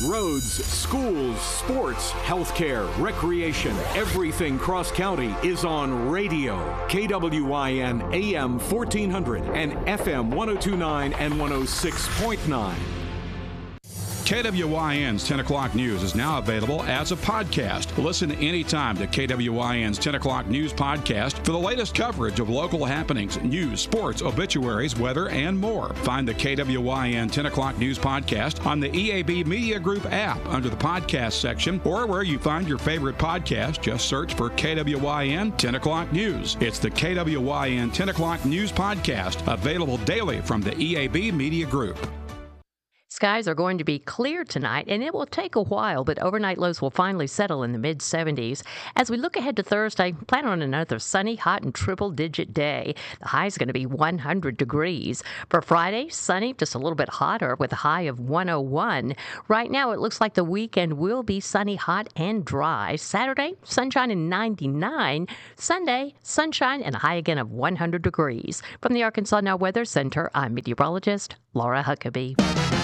Roads, schools, sports, healthcare, recreation, everything cross-county is on radio. KWIN AM 1400 and FM 1029 and 106.9. KWIN's 10 o'clock news is now available as a podcast. Listen anytime to KWIN's 10 o'clock news podcast for the latest coverage of local happenings, news, sports, obituaries, weather, and more. Find the KWIN 10 o'clock news podcast on the EAB Media Group app under the podcast section, or where you find your favorite podcast. Just search for KWIN 10 o'clock news. It's the KWIN 10 o'clock news podcast, available daily from the EAB Media Group. Skies are going to be clear tonight, and it will take a while, but overnight lows will finally settle in the mid-70s. As we look ahead to Thursday, plan on another sunny, hot, and triple-digit day. The high is going to be 100 degrees. For Friday, sunny, just a little bit hotter with a high of 101. Right now, it looks like the weekend will be sunny, hot, and dry. Saturday, sunshine and 99. Sunday, sunshine and a high again of 100 degrees. From the Arkansas Now Weather Center, I'm meteorologist Laura Huckabee.